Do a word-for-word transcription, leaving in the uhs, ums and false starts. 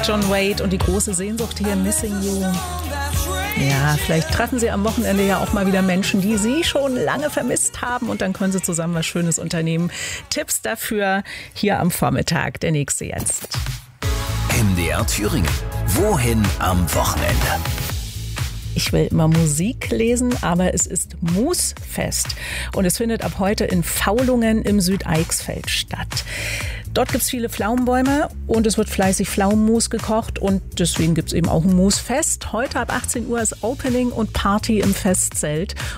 John Wade und die große Sehnsucht hier, Missing You. Ja, vielleicht treffen Sie am Wochenende ja auch mal wieder Menschen, die Sie schon lange vermisst haben und dann können Sie zusammen was Schönes unternehmen. Tipps dafür hier am Vormittag, der nächste jetzt. M D R Thüringen. Wohin am Wochenende? Ich will immer Musik lesen, aber es ist Musfest und es findet ab heute in Faulungen im Südeichsfeld statt. Dort gibt es viele Pflaumenbäume und es wird fleißig Pflaumenmus gekocht und deswegen gibt es eben auch ein Musfest. Heute ab achtzehn Uhr ist Opening und Party im Festzelt.